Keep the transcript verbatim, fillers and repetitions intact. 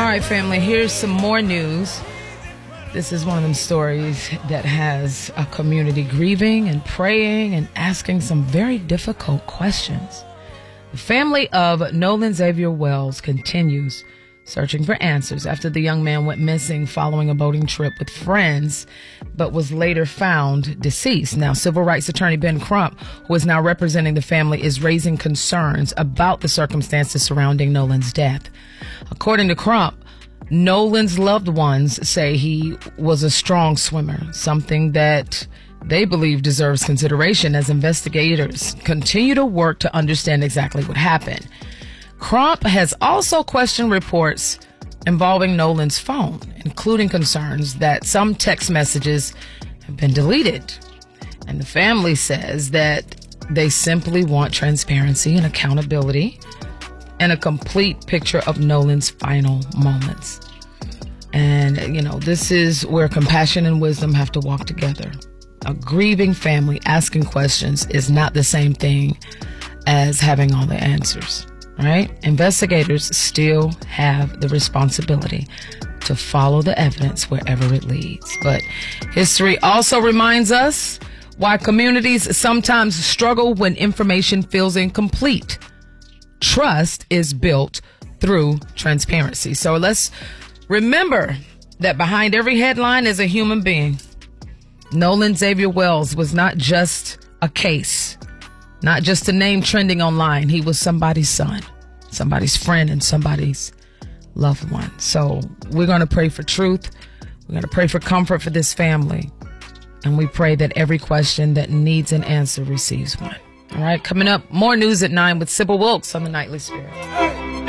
All right, family, here's some more news. This is one of them stories that has a community grieving and praying and asking some very difficult questions. The family of Nolan Xavier Wells continues searching for answers after the young man went missing following a boating trip with friends, but was later found deceased. Now, civil rights attorney Ben Crump, who is now representing the family, is raising concerns about the circumstances surrounding Nolan's death. According to Crump, Nolan's loved ones say he was a strong swimmer, something that they believe deserves consideration as investigators continue to work to understand exactly what happened. Crump has also questioned reports involving Nolan's phone, including concerns that some text messages have been deleted. And the family says that they simply want transparency and accountability and a complete picture of Nolan's final moments. And, you know, this is where compassion and wisdom have to walk together. A grieving family asking questions is not the same thing as having all the answers. Right? Investigators still have the responsibility to follow the evidence wherever it leads. But history also reminds us why communities sometimes struggle when information feels incomplete. Trust is built through transparency. So let's remember that behind every headline is a human being. Nolan Xavier Wells was not just a case. Not just a name trending online. He was somebody's son, somebody's friend, and somebody's loved one. So we're going to pray for truth. We're going to pray for comfort for this family. And we pray that every question that needs an answer receives one. All right, coming up, more news at nine with Sybil Wilkes on the Nightly Spirit.